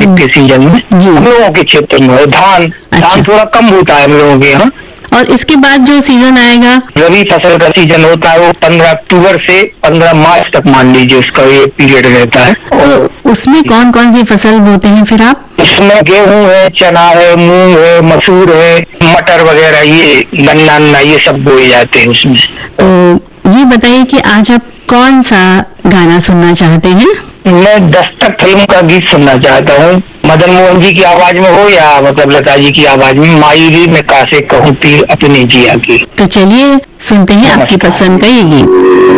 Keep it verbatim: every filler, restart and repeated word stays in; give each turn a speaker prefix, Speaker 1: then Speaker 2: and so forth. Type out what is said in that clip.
Speaker 1: कार्तिक के सीजन में हम लोगों के क्षेत्र में हो धान।
Speaker 2: अच्छा।
Speaker 1: धान थोड़ा कम होता है हम लोगों के यहाँ।
Speaker 2: और इसके बाद जो सीजन आएगा,
Speaker 1: रबी फसल का सीजन होता है, वो पंद्रह अक्टूबर से पंद्रह मार्च तक मान लीजिए उसका ये पीरियड रहता है।
Speaker 2: तो उसमें कौन कौन सी फसल बोते हैं फिर आप?
Speaker 1: उसमें गेहूं है, चना है, मूंग है, मसूर है, मटर वगैरह, ये गन्ना अन्ना ये सब बोए जाते हैं उसमें।
Speaker 2: तो ये बताइए कि आज आप कौन सा गाना सुनना चाहते हैं?
Speaker 1: मैं दस्तक फिल्म का गीत सुनना चाहता हूँ, मदन मोहन जी की आवाज में हो या मतलब लता जी की आवाज में, माई री में कासे कहूँ तीर अपने जिया की।
Speaker 2: तो चलिए सुनते हैं आपकी पसंद का ये गीत।